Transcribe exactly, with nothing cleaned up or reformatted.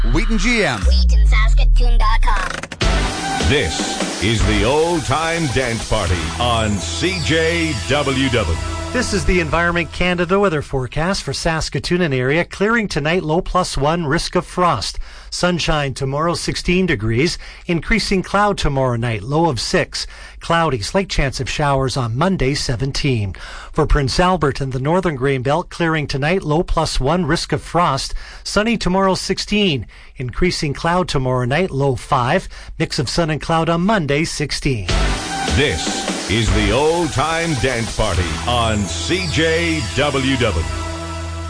Wheaton G M. Wheaton Saskatoon dot com. This is the Old Time Dance Party on C J W W. This is the Environment Canada weather forecast for Saskatoon and area. Clearing tonight, low plus one, risk of frost. Sunshine tomorrow, sixteen degrees. Increasing cloud tomorrow night, low of six. Cloudy, slight chance of showers on Monday, seventeen. For Prince Albert and the northern grain belt, clearing tonight, low plus one, risk of frost. Sunny tomorrow, sixteen. Increasing cloud tomorrow night, low five. Mix of sun and cloud on Monday, sixteen. This is the Old Time Dance Party on C J W W.